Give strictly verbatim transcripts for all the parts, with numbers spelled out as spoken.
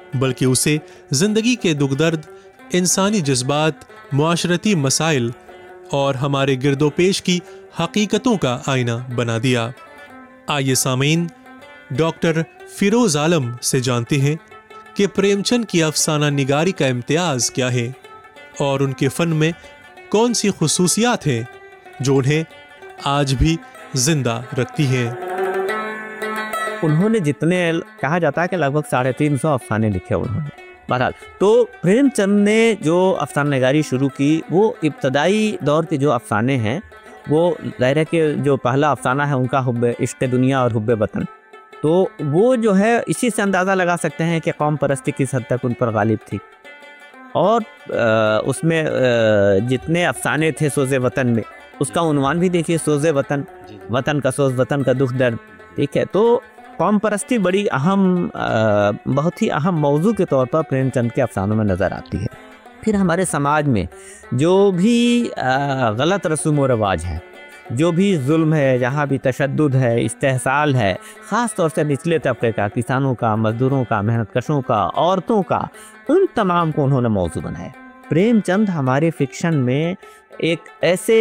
बल्कि उसे जिंदगी के दुख दर्द, इंसानी जज्बात, मुआशरती मसाइल और हमारे गिरदोपेश की हकीकतों का आईना बना दिया। आइए सामीन, डॉक्टर फिरोज आलम से जानते हैं कि प्रेमचंद की अफसाना निगारी का इम्तियाज क्या है और उनके फन में कौन सी खुसूसियात हैं जो उन्हें आज भी जिंदा रखती हैं। उन्होंने जितने, कहा जाता है कि लगभग साढ़े तीन सौ अफसाने लिखे उन्होंने। बहरहाल तो प्रेमचंद ने जो अफसाना निगारी शुरू की, वो इब्तदाई दौर के जो अफसाने हैं, वो ज़ाहिर है कि जो पहला अफसाना है उनका हुब्बे इश्क़ दुनिया और हुब्बे वतन, तो वो जो है इसी से अंदाज़ा लगा सकते हैं कि कौम परस्ती किस हद तक उन पर गालिब थी। और आ, उसमें आ, जितने अफसाने थे सोज़े वतन में, उसका उन्वान भी देखिए, सोज़े वतन, वतन का सोज़, वतन का दुख दर्द। ठीक है, तो कौम परस्ती बड़ी अहम, बहुत ही अहम मौजू के तौर पर प्रेमचंद के अफसानों में नज़र आती है। फिर हमारे समाज में जो भी गलत रस्म व रवाज है, जो भी जुल्म है, जहाँ भी तशद्दुद है, इस्तेहसाल है, ख़ास तौर से निचले तबके का, किसानों का, मजदूरों का, मेहनत कशों का, औरतों का, उन तमाम को उन्होंने मौजू बनाया। प्रेमचंद हमारे फिक्शन में एक ऐसे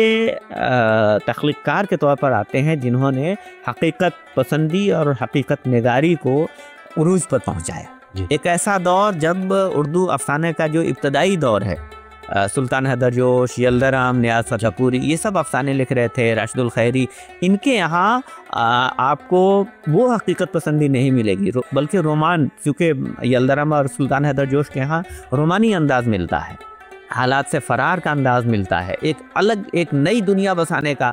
तख्लीक़कार के तौर पर आते हैं जिन्होंने हकीकत पसंदी और हकीकत निगारी को उरूज पर पहुंचाया। एक ऐसा दौर जब उर्दू अफसाने का जो इब्तदाई दौर है, सुल्तान हैदर जोश, यल्दराम, नियाज़ फतेहपुरी, ये सब अफसाने लिख रहे थे, राशिदुल खैरी, इनके यहाँ आपको वो हकीकत पसंदी नहीं मिलेगी, बल्कि रोमान, चूँकि यल्दराम और सुल्तान हैदर जोश के यहाँ रोमानी अंदाज़ मिलता है, हालात से फ़रार का अंदाज़ मिलता है, एक अलग, एक नई दुनिया बसाने का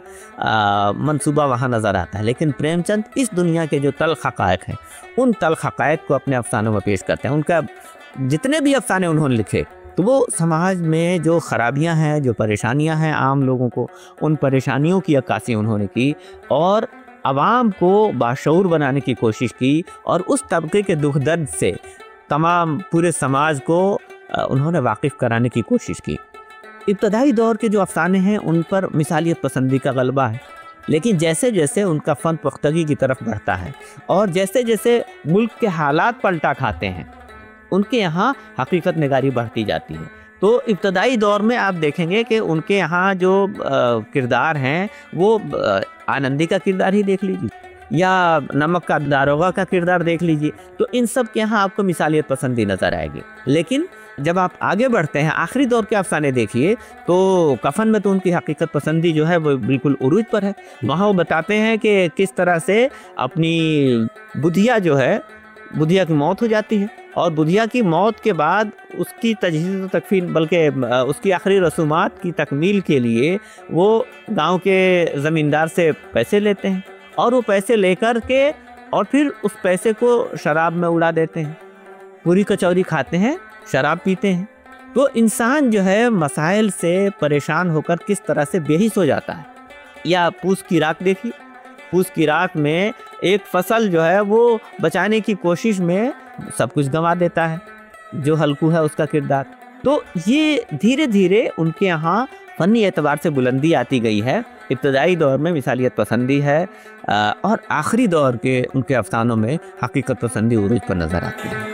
मंसूबा वहाँ नज़र आता है। लेकिन प्रेमचंद इस दुनिया के जो तल्ख़ हक़ाइक़ हैं, उन तल्ख़ हक़ाइक़ को अपने अफसानों में पेश करते हैं। उनका जितने भी अफसाने उन्होंने लिखे, तो वो समाज में जो ख़राबियाँ हैं, जो परेशानियाँ हैं आम लोगों को, उन परेशानियों की अक्कासी उन्होंने की और आवाम को बाशऊर बनाने की कोशिश की और उस तबके के दुख दर्द से तमाम पूरे समाज को उन्होंने वाकिफ़ कराने की कोशिश की। इब्तदाई दौर के जो अफसाने हैं उन पर मिसालियत पसंदी का गलबा है, लेकिन जैसे जैसे उनका फ़न पुख्तगी की तरफ बढ़ता है और जैसे जैसे मुल्क के हालात पलटा खाते हैं, उनके यहाँ हकीकत निगारी बढ़ती जाती है। तो इब्तदाई दौर में आप देखेंगे कि उनके यहाँ जो किरदार हैं, वो आनंदी का किरदार ही देख लीजिए या नमक का दारोगा का किरदार देख लीजिए, तो इन सब के यहाँ आपको मिसालियत पसंदी नज़र आएगी। लेकिन जब आप आगे बढ़ते हैं, आखिरी दौर के अफसाने देखिए, तो कफन में तो उनकी हकीकत पसंदी जो है वो बिल्कुल उरूज पर है। वहाँ वो बताते हैं कि किस तरह से अपनी बुधिया जो है, बुधिया की मौत हो जाती है और बुधिया की मौत के बाद उसकी तजहीज़ तकफीन, बल्कि उसकी आखिरी रसूमात की तकमील के लिए वो गाँव के ज़मींदार से पैसे लेते हैं और वो पैसे लेकर के और फिर उस पैसे को शराब में उड़ा देते हैं, पूरी कचौरी खाते हैं, शराब पीते हैं। तो इंसान जो है मसाइल से परेशान होकर किस तरह से बेहिस हो जाता है। या पूस की राख देखिए, पूस की राख में एक फसल जो है वो बचाने की कोशिश में सब कुछ गंवा देता है, जो हल्कू है उसका किरदार। तो ये धीरे धीरे उनके यहाँ फ़नी एतबार से बुलंदी आती गई है। इब्तदाई दौर में मिसालियत पसंदी है और आखिरी दौर के उनके अफसानों में हकीकत पसंदी उरूज पर नज़र आती है।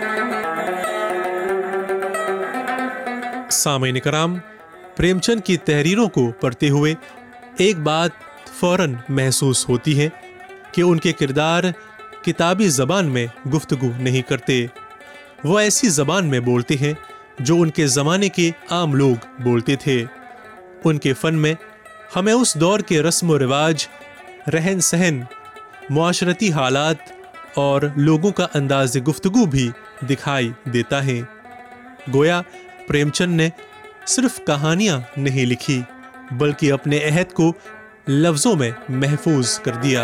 सामईन कराम, प्रेमचंद की तहरीरों को पढ़ते हुए एक बात फ़ौरन महसूस होती है कि उनके किरदार किताबी ज़बान में गुफ्तगू नहीं करते, वो ऐसी ज़बान में बोलते हैं जो उनके ज़माने के आम लोग बोलते थे। उनके फ़न में हमें उस दौर के रस्म व रिवाज, रहन सहन, मुआशरती हालात और लोगों का अंदाज़ गुफ्तगू भी दिखाई देता है। गोया प्रेमचंद ने सिर्फ कहानियाँ नहीं लिखी, बल्कि अपने अहद को लफ्ज़ों में महफूज कर दिया।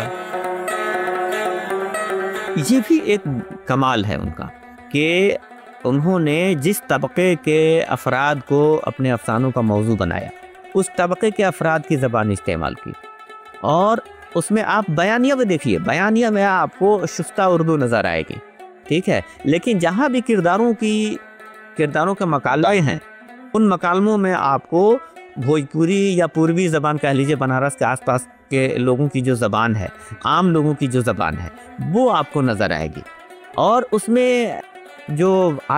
ये भी एक कमाल है उनका कि उन्होंने जिस तबके के अफराद को अपने अफसानों का मौजू बनाया, उस तबके के अफराद की ज़बान इस्तेमाल की और उसमें आप बयानिया में देखिए, बयानिया में आपको शुफ्ता उर्दू नज़र आएगी, ठीक है, लेकिन जहाँ भी किरदारों की किरदारों के मकाले हैं, उन मकालमों में आपको भोजपुरी या पूर्वी ज़बान कह लीजिए, बनारस के आसपास के लोगों की जो ज़बान है, आम लोगों की जो ज़बान है, वो आपको नज़र आएगी। और उसमें जो